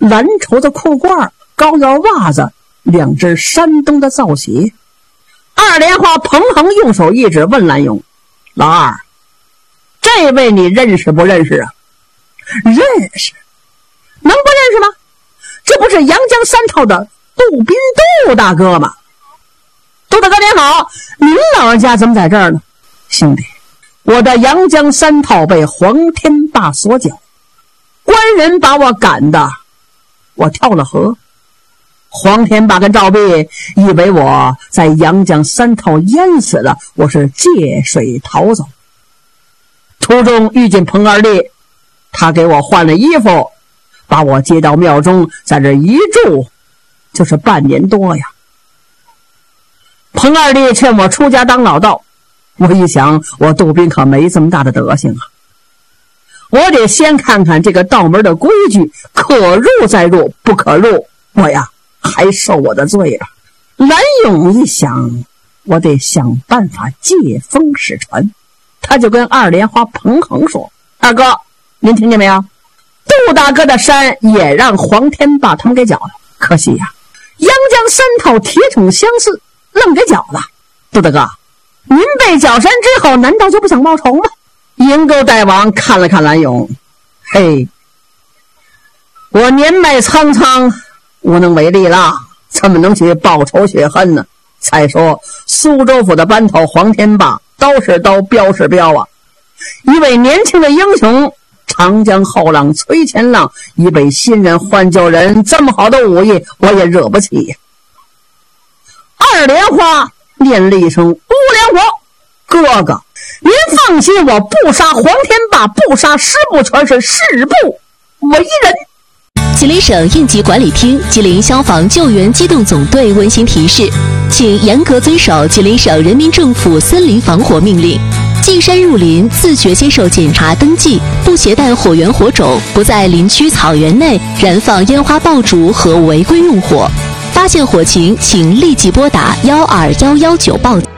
蓝绸的裤褂，高腰袜子，2只山东的皂鞋。二莲花彭恒用手一指，问蓝勇：“老二，这位你认识不认识啊？”“认识，能不认识吗？这不是阳江三套的杜宾杜大哥吗？”“杜大哥您好，您老人家怎么在这儿呢？”“兄弟，我的阳江三套被黄天霸所缴，官人把我赶的，我跳了河。黄天霸跟赵壁以为我在阳江三套淹死了，我是借水逃走。途中遇见彭二弟，他给我换了衣服，把我接到庙中，在这一住就是半年多呀。彭二弟劝我出家当老道，我一想，我杜宾可没这么大的德行啊，我得先看看这个道门的规矩，可入再入，不可入，我呀还受我的罪了。”蓝勇一想，我得想办法借风使船，他就跟二莲花彭恒说：“二哥，您听见没有？杜大哥的山也让黄天霸他们给缴了，可惜呀，阳江三套铁桶相似，愣给缴了。杜大哥，您被缴山之后，难道就不想报仇吗？”银钩大王看了看蓝勇：“嘿，我年迈苍苍，无能为力了，怎么能去报仇雪恨呢？再说苏州府的班头黄天霸，刀是刀，镖是镖啊！一位年轻的英雄，长江后浪推前浪，一位新人换旧人，这么好的武艺，我也惹不起呀。”二莲花念了一声：“乌莲火，哥哥，您放心，我不杀黄天霸，不杀师部，全是誓不为人。” 吉林省应急管理厅、吉林消防救援机动总队温馨提示，请严格遵守吉林省人民政府森林防火命令，进山入林自觉接受检查登记，不携带火源火种，不在林区草原内燃放烟花爆竹和违规用火。发现火情，请立即拨打12119报警。